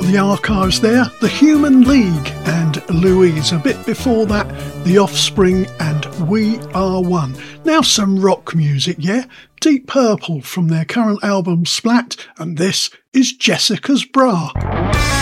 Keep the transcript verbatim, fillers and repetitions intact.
the archives there, The Human League and Louise. A bit before that, The Offspring and We Are One. Now some rock music, yeah? Deep Purple from their current album Splat, and this is Jessica's Bra.